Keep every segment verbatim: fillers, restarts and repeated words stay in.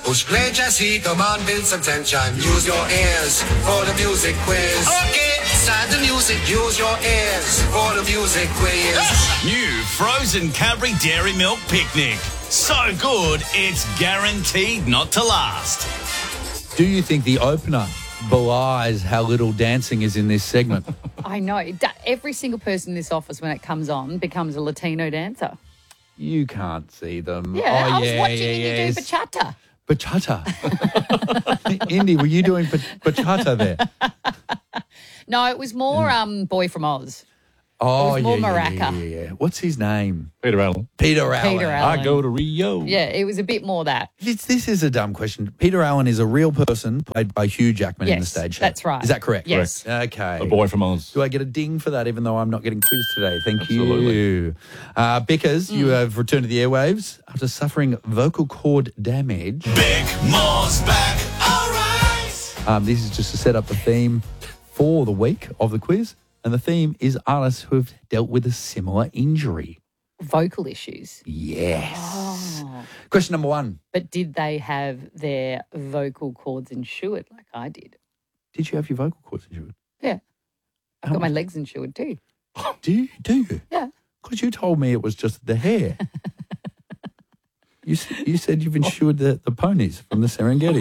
Push play, Jesse, come on, build some tension. Use your ears for the music quiz. Okay, start the music, use your ears for the music quiz. New frozen Cadbury Dairy Milk Picnic. So good, it's guaranteed not to last. Do you think the opener belies how little dancing is in this segment? I know. Da- Every single person in this office, when it comes on, becomes a Latino dancer. You can't see them. Yeah, oh, I was yeah, watching yeah, you yeah. do bachata. Bachata. Indy, were you doing ba- bachata there? No, it was more um, Boy from Oz. Oh, was more yeah, yeah, maraca. yeah, yeah, yeah. What's his name? Peter Allen. Peter Allen. Peter Allen. I go to Rio. Yeah, it was a bit more that. This, this is a dumb question. Peter Allen is a real person played by Hugh Jackman in the Yes, stage show. that's right. Is that correct? Yes. Okay. A boy from Oz. Do I get a ding for that even though I'm not getting quizzed today? Thank Absolutely. you. Uh, Bickers, Mm. you have returned to the airwaves after suffering vocal cord damage. Big Mo's back, all right. Um, this is just to set up the theme for the week of the quiz. And the theme is artists who have dealt with a similar injury. Vocal issues. Yes. Oh. Question number one. But did they have their vocal cords insured like I did? Did you have your vocal cords injured? Yeah. I've How got my much? legs insured too. Do you? Do you? Yeah. Because you told me it was just the hair. you, s- you said you've insured the, the ponies from the Serengeti.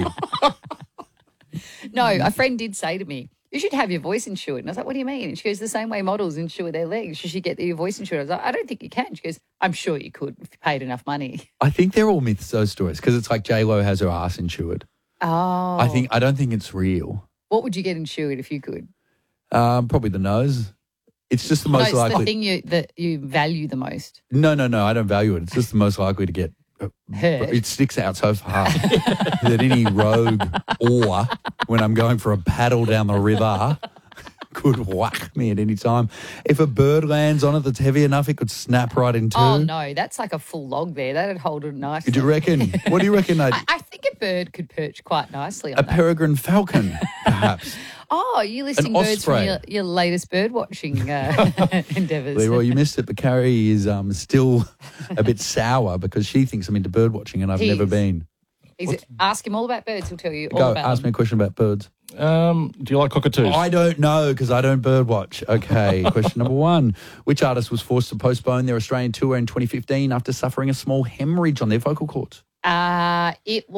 No, a friend did say to me, you should have your voice insured. And I was like, what do you mean? And she goes, the same way models insure their legs. You should get your voice insured. I was like, I don't think you can. She goes, I'm sure you could if you paid enough money. I think they're all myths, those stories, because it's like J-Lo has her ass insured. Oh. I think I don't think it's real. What would you get insured if you could? Um, probably the nose. It's just the No, most it's likely. the thing you, that you value the most. No, no, no. I don't value it. It's just the most likely to get. Uh, Hurt. It sticks out so far that any rogue or when I'm going for a paddle down the river could whack me at any time. If a bird lands on it that's heavy enough, it could snap right in two. Oh, no, that's like a full log there. That'd hold it nicely. Do you reckon? What do you reckon? I'd, I, I think a bird could perch quite nicely on a that. peregrine falcon, perhaps. Oh, you listing An birds from osprey. your, your latest bird watching uh, endeavours. Leroy, you missed it, but Carrie is um, still a bit sour because she thinks I'm into bird watching and I've He never is. been. Is it, ask him all about birds. He'll tell you all Go, about ask me them. a question about birds. Um, do you like cockatoos? I don't know because I don't bird watch. Okay, question number one. Which artist was forced to postpone their Australian tour in twenty fifteen after suffering a small hemorrhage on their vocal cords? Uh, it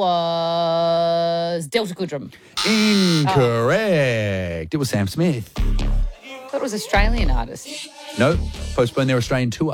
was Delta Goodrum. Incorrect. It was Sam Smith. I thought it was Australian artist. No, postponed their Australian tour.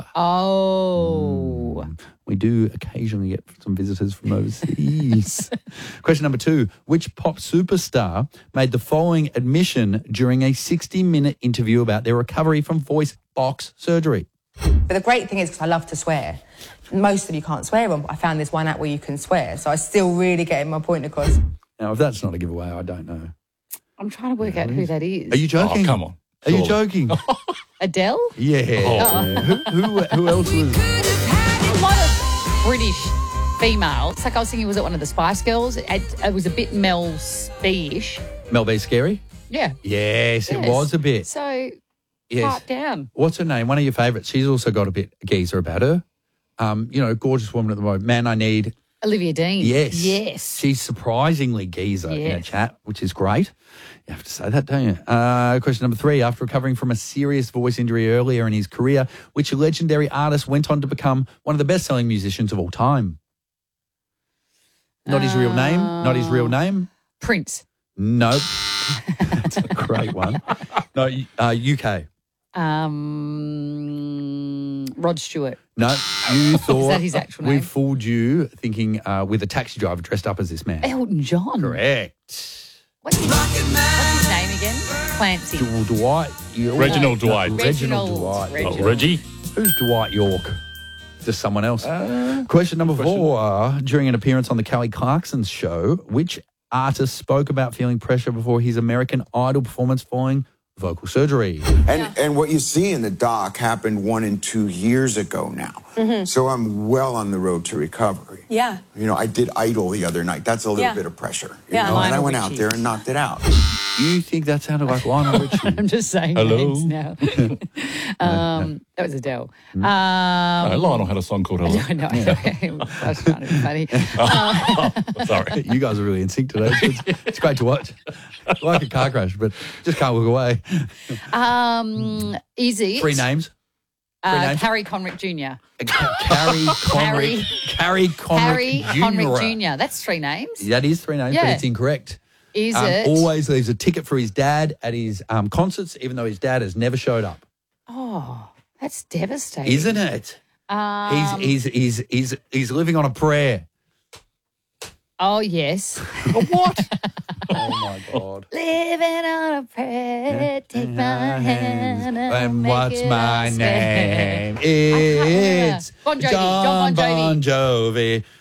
Oh. We do occasionally get some visitors from overseas. Question number two. Which pop superstar made the following admission during a sixty-minute interview about their recovery from voice box surgery? But the great thing is, because I love to swear, most of them you can't swear on, but I found this one app where you can swear. So I still really getting my point across. Now, if that's not a giveaway, I don't know. I'm trying to work out who that is. Are you joking? Oh, come on. Are you Surely. joking? Adele? Yeah. Who, who, who else was... A lot of British female. It's like I was thinking, was it one of the Spice Girls? It, it was a bit Mel B-ish. Mel B Scary? Yeah. Yes, it Yes. was a bit. So, Yes. pipe down. What's her name? One of your favourites. She's also got a bit geezer about her. Um, you know, gorgeous woman at the moment. Man, I need... Olivia Dean. Yes. Yes. She's surprisingly geezer in a Yes. chat, which is great. You have to say that, don't you? Uh, question number three. After recovering from a serious voice injury earlier in his career, which legendary artist went on to become one of the best-selling musicians of all time? Not his real name. Not his real name. Prince. Nope. That's a great one. No, uh, U K. Um, Rod Stewart. No, you thought that his actual we name? fooled you thinking uh, with a taxi driver dressed up as this man. Elton John. Correct. What's his, what's his name again? Clancy. Du- Dwight York. Reginald Dwight. Reginald Reginald. Dwight. Reginald. Oh, Reggie? Who's Dwight York? Just someone else. Question number four. Uh, during an appearance on the Kelly Clarkson's show, which artist spoke about feeling pressure before his American Idol performance following vocal surgery? And and what you see in the doc happened one and two years ago now. So I'm well on the road to recovery. Yeah. You know, I did Idol the other night. That's a little Yeah. bit of pressure. You Yeah. know? And I Lionel went out Richie. there and knocked it out. You think that sounded like Lionel Richie? I'm just saying Hello? names now. um, that was Adele. Um, No, Lionel had a song called Hello. I know. I was trying to be funny. Sorry. You guys are really in sync today. It's, it's great to watch. Like a car crash, but just can't look away. Um, easy. Three names. Three Uh, names. Harry Conrick Junior Carrie Conrick. Carrie Conrick Harry Junior Conrick Junior That's three names. That is three names, but Yeah. it's incorrect. Is Um, it? always leaves a ticket for his dad at his um, concerts, even though his dad has never showed up. Oh, that's devastating. Isn't it? Um, he's, he's, he's, he's, he's living on a prayer. oh, yes. What? Oh, my God. Living on a prayer, take my hand and, And make what's it my all name? stand. It's Bon Jovi, John John Bon Jovi. Bon Jovi.